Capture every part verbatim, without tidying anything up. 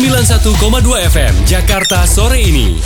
sembilan puluh satu koma dua F M Jakarta sore ini.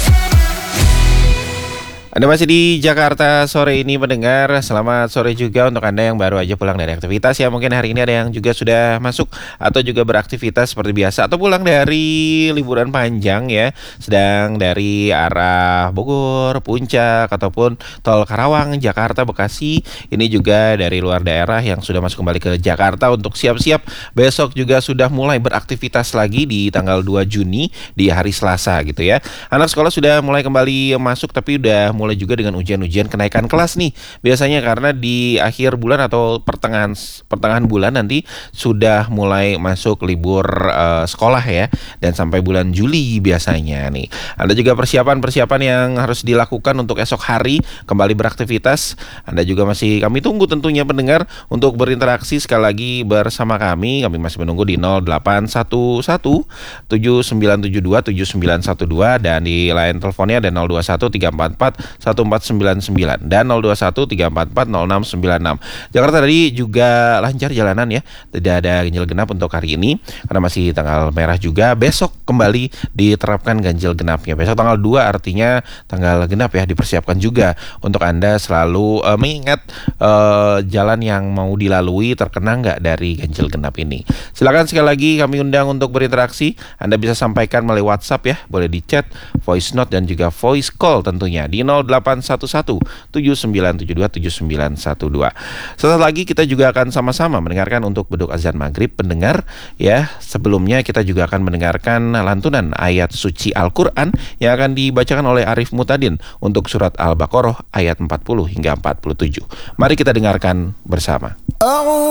Anda masih di Jakarta sore ini mendengar. Selamat sore juga untuk Anda yang baru aja pulang dari aktivitas ya. Mungkin hari ini ada yang juga sudah masuk atau juga beraktivitas seperti biasa, atau pulang dari liburan panjang ya, sedang dari arah Bogor, Puncak, ataupun Tol Karawang, Jakarta, Bekasi. Ini juga dari luar daerah yang sudah masuk kembali ke Jakarta untuk siap-siap besok juga sudah mulai beraktivitas lagi di tanggal dua Juni di hari Selasa gitu ya. Anak sekolah sudah mulai kembali masuk, tapi udah mulai juga dengan ujian-ujian kenaikan kelas nih. Biasanya karena di akhir bulan atau pertengahan pertengahan bulan nanti sudah mulai masuk libur uh, sekolah ya, dan sampai bulan Juli biasanya nih. Ada juga persiapan-persiapan yang harus dilakukan untuk esok hari kembali beraktivitas. Anda juga masih kami tunggu tentunya pendengar untuk berinteraksi sekali lagi bersama kami. Kami masih menunggu di nol delapan satu satu tujuh sembilan tujuh dua tujuh sembilan satu dua, dan di line teleponnya ada nol dua satu tiga empat empat satu empat sembilan sembilan dan nol dua satu tiga empat empat nol enam sembilan enam. Jakarta tadi juga lancar jalanan ya, tidak ada ganjil genap untuk hari ini karena masih tanggal merah juga. Besok kembali diterapkan ganjil genapnya. Besok tanggal dua artinya tanggal genap ya, dipersiapkan juga untuk Anda selalu uh, mengingat uh, jalan yang mau dilalui terkena nggak dari ganjil genap ini. Silakan sekali lagi kami undang untuk berinteraksi. Anda bisa sampaikan melalui WhatsApp ya, boleh di chat, voice note, dan juga voice call tentunya di nol delapan satu satu tujuh sembilan tujuh dua tujuh sembilan satu dua. Sesaat lagi kita juga akan sama-sama mendengarkan untuk beduk azan maghrib pendengar ya. Sebelumnya kita juga akan mendengarkan lantunan ayat suci Al-Quran yang akan dibacakan oleh Arif Mutadin untuk surat Al-Baqarah ayat empat puluh hingga empat puluh tujuh. Mari kita dengarkan bersama.